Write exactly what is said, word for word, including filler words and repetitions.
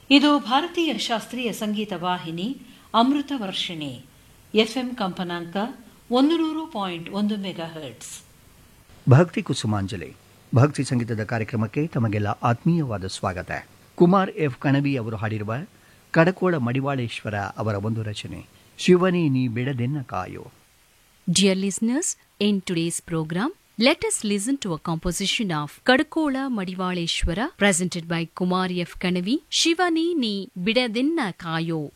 ಇದು ಭಾರತೀಯ ಶಾಸ್ತ್ರೀಯ ಸಂಗೀತ ವಾಹಿನಿ ಅಮೃತ ವರ್ಷಿಣಿ ಎಫ್ಎಂ ಕಂಪನಾಂಕ ಒಂದು ನೂರು ಪಾಯಿಂಟ್ ಒಂದು ಮೆಗಾ ಹರ್ಟ್ಸ್. ಭಕ್ತಿ ಕುಸುಮಾಂಜಲಿ ಭಕ್ತಿ ಸಂಗೀತದ ಕಾರ್ಯಕ್ರಮಕ್ಕೆ ತಮಗೆಲ್ಲ ಆತ್ಮೀಯವಾದ ಸ್ವಾಗತ. ಕುಮಾರ್ ಎಫ್ ಕಣವಿ ಅವರು ಹಾಡಿರುವ ಕಡಕೋಳ ಮಡಿವಾಳೇಶ್ವರ ಅವರ ಒಂದು ರಚನೆ ಶಿವನೇ ನೀ ಬಿಡದೆನ್ನ ಕಾಯೋ. Dear listeners, in today's program, let us listen to a composition of Kadakola Madivaleshwara presented by Kumar F. Kanavi, Shivani Ni Bidadenna Kayo.